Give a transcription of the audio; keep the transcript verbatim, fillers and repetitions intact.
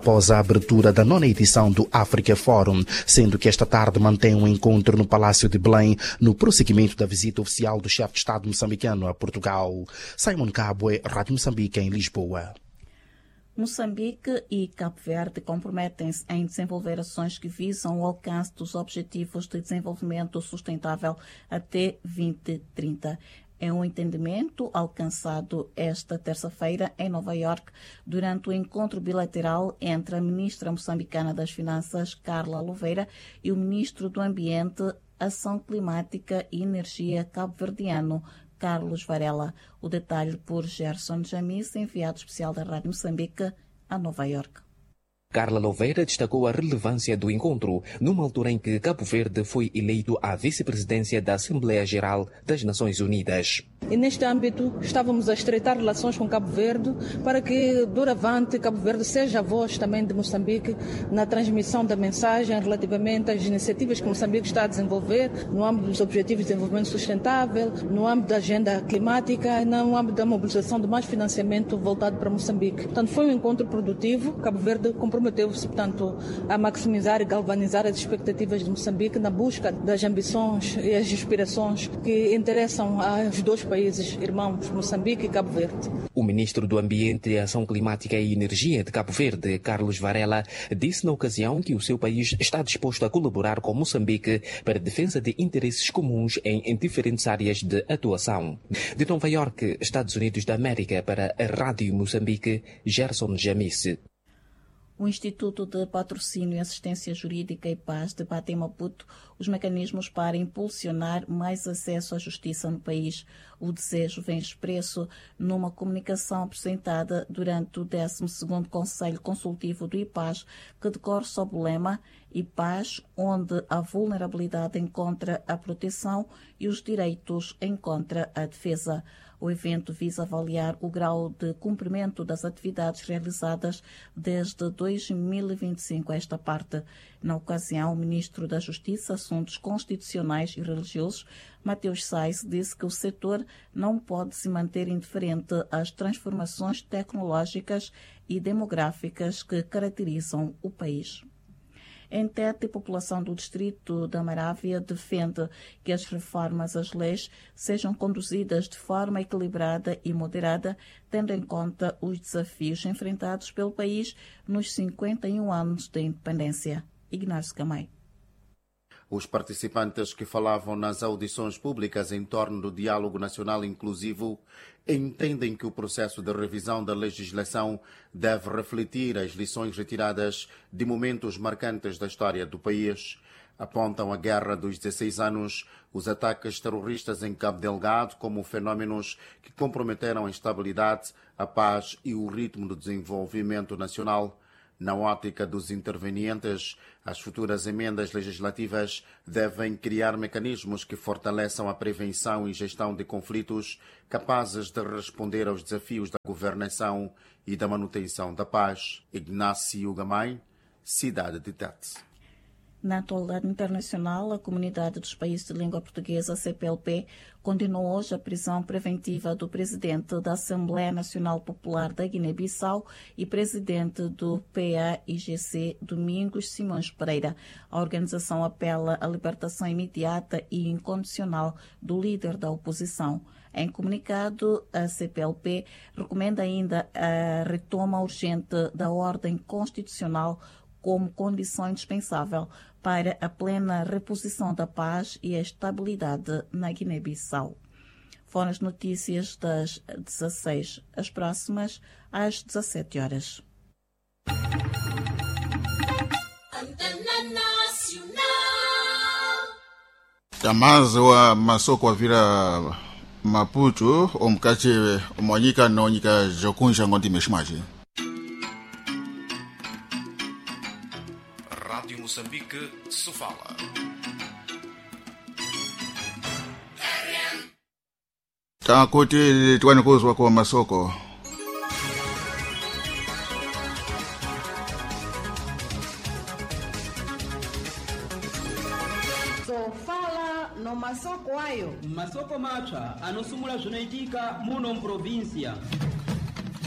após a abertura da nona edição do Africa Forum, sendo que esta tarde mantém um encontro no Palácio de Belém, no prosseguimento da visita oficial do chefe de Estado moçambicano a Portugal. Simon Cabwe, Rádio Moçambique, em Lisboa. Moçambique e Cabo Verde comprometem-se em desenvolver ações que visam o alcance dos Objetivos de Desenvolvimento Sustentável até vinte trinta. É um entendimento alcançado esta terça-feira em Nova Iorque durante o encontro bilateral entre a ministra moçambicana das Finanças, Carla Louveira, e o ministro do Ambiente, Ação Climática e Energia cabo-verdiano, Carlos Varela. O detalhe por Gerson Jamis, enviado especial da Rádio Moçambique a Nova Iorque. Carla Louveira destacou a relevância do encontro, numa altura em que Cabo Verde foi eleito à vice-presidência da Assembleia Geral das Nações Unidas. E neste âmbito estávamos a estreitar relações com Cabo Verde para que, doravante, Cabo Verde seja a voz também de Moçambique na transmissão da mensagem relativamente às iniciativas que Moçambique está a desenvolver no âmbito dos Objetivos de Desenvolvimento Sustentável, no âmbito da agenda climática e no âmbito da mobilização de mais financiamento voltado para Moçambique. Portanto, foi um encontro produtivo. Cabo Verde comprometeu-se, portanto, a maximizar e galvanizar as expectativas de Moçambique na busca das ambições e as inspirações que interessam aos dois países países irmãos, Moçambique e Cabo Verde. O ministro do Ambiente, Ação Climática e Energia de Cabo Verde, Carlos Varela, disse na ocasião que o seu país está disposto a colaborar com Moçambique para a defesa de interesses comuns em, em diferentes áreas de atuação. De Nova Iorque, Estados Unidos da América, para a Rádio Moçambique, Gerson Jamis. O Instituto de Patrocínio e Assistência Jurídica e Paz debate em Maputo os mecanismos para impulsionar mais acesso à justiça no país. O desejo vem expresso numa comunicação apresentada durante o décimo segundo Conselho Consultivo do I P A S, que decorre sob o lema I P A S, onde a vulnerabilidade encontra a proteção e os direitos encontra a defesa. O evento visa avaliar o grau de cumprimento das atividades realizadas desde dois mil e vinte e cinco a esta parte. Na ocasião, o ministro da Justiça, Assuntos Constitucionais e Religiosos, Mateus Sais, disse que o setor não pode se manter indiferente às transformações tecnológicas e demográficas que caracterizam o país. Em Tete, a população do distrito da Marávia defende que as reformas às leis sejam conduzidas de forma equilibrada e moderada, tendo em conta os desafios enfrentados pelo país nos cinquenta e um anos de independência. Ignácio Camay. Os participantes que falavam nas audições públicas em torno do Diálogo Nacional Inclusivo entendem que o processo de revisão da legislação deve refletir as lições retiradas de momentos marcantes da história do país. Apontam a Guerra dos dezesseis anos, os ataques terroristas em Cabo Delgado como fenómenos que comprometeram a estabilidade, a paz e o ritmo do desenvolvimento nacional. Na ótica dos intervenientes, as futuras emendas legislativas devem criar mecanismos que fortaleçam a prevenção e gestão de conflitos capazes de responder aos desafios da governação e da manutenção da paz. Ignácio Gamay, Cidade de Tete. Na atualidade internacional, a Comunidade dos Países de Língua Portuguesa, C P L P, condenou hoje a prisão preventiva do presidente da Assembleia Nacional Popular da Guiné-Bissau e presidente do P A I G C, Domingos Simões Pereira. A organização apela à libertação imediata e incondicional do líder da oposição. Em comunicado, a C P L P recomenda ainda a retoma urgente da ordem constitucional como condição indispensável para a plena reposição da paz e a estabilidade na Guiné-Bissau. Foram as notícias das dezasseis, as próximas às dezassete horas. Tamazi wa masoko wa vila Maputo omkati omwanyika na onyika jokunja ngondi meshimaji. Rádio Moçambique, Sofala. Takuti tuwane kuzwa kwa masoko. Sofala no masoko ayo. Masoko macha anosumula junaitika muno mprovincia.